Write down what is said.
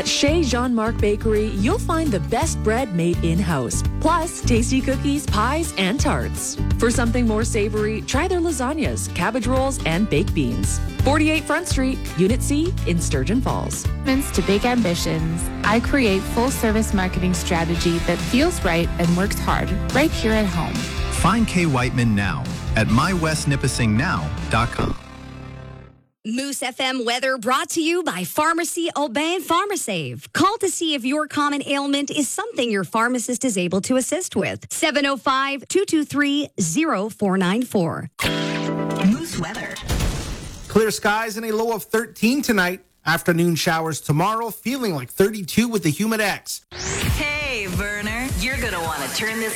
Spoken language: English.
At Chez Jean-Marc Bakery, you'll find the best bread made in-house, plus tasty cookies, pies, and tarts. For something more savory, try their lasagnas, cabbage rolls, and baked beans. 48 Front Street, Unit C in Sturgeon Falls. To big ambitions, I create full-service marketing strategy that feels right and works hard right here at home. Find Kay Whiteman now at mywestnipissingnow.com. Moose FM weather brought to you by Pharmacy Aubin PharmaSave. Call to see if your common ailment is something your pharmacist is able to assist with. 705-223-0494. Moose weather. Clear skies and a low of 13 tonight. Afternoon showers tomorrow, feeling like 32 with the humid X. Hey, Werner, you're going to want to turn this